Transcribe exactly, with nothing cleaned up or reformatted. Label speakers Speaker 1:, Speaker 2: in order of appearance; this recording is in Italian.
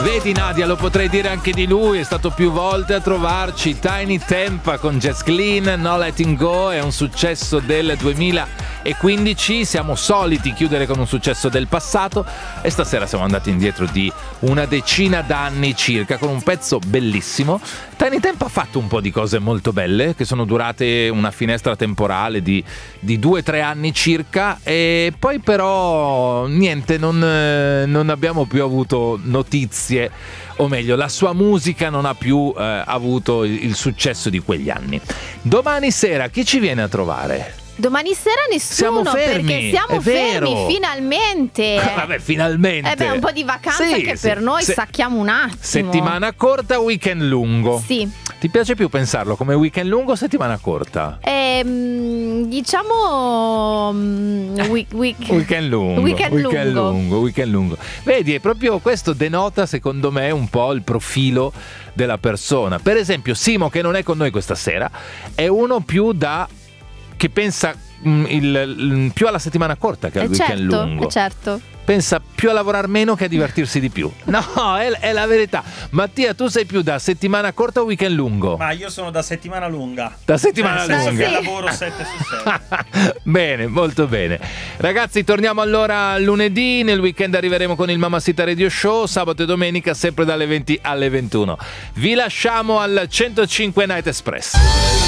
Speaker 1: Vedi Nadia, lo potrei dire anche di lui, è stato più volte a trovarci. Tiny Tempa con Jess Glynn, No Letting Go, è un successo del duemilaquindici. Siamo soliti chiudere con un successo del passato e stasera siamo andati indietro di una decina d'anni circa con un pezzo bellissimo. Tiny Tempa ha fatto un po' di cose molto belle che sono durate una finestra temporale di, di due o tre anni circa, e poi però niente, non, non abbiamo più avuto notizie, o meglio la sua musica non ha più eh, avuto il, il successo di quegli anni. Domani sera chi ci viene a trovare?
Speaker 2: Domani sera nessuno,
Speaker 1: siamo fermi,
Speaker 2: perché siamo
Speaker 1: è vero.
Speaker 2: fermi finalmente.
Speaker 1: Vabbè, finalmente.
Speaker 2: Eh beh, un po' di vacanza
Speaker 1: sì,
Speaker 2: che
Speaker 1: sì.
Speaker 2: per noi
Speaker 1: Se-
Speaker 2: stacchiamo un attimo.
Speaker 1: Settimana corta, weekend lungo.
Speaker 2: Sì.
Speaker 1: Ti piace più pensarlo come weekend lungo o settimana corta?
Speaker 2: Ehm, diciamo mm, week, week.
Speaker 1: Weekend lungo,
Speaker 2: Weekend
Speaker 1: weekend
Speaker 2: lungo.
Speaker 1: lungo, weekend lungo. Vedi, è proprio questo denota secondo me un po' il profilo della persona. Per esempio Simo, che non è con noi questa sera, è uno più da che pensa mh, il, il- più alla settimana corta che al
Speaker 2: Eh
Speaker 1: weekend
Speaker 2: certo,
Speaker 1: lungo.
Speaker 2: eh certo.
Speaker 1: Pensa più a lavorare meno che a divertirsi di più. No, è, è la verità. Mattia, tu sei più da settimana corta o weekend lungo?
Speaker 3: Ma io sono da settimana lunga.
Speaker 1: Da settimana
Speaker 3: Nel senso
Speaker 1: lunga.
Speaker 3: che
Speaker 2: Sì.
Speaker 3: lavoro sette su sette.
Speaker 1: Bene, molto bene. Ragazzi, torniamo allora lunedì. Nel weekend arriveremo con il Mamacita Radio Show, sabato e domenica sempre dalle venti alle ventuno. Vi lasciamo al centocinque Night Express.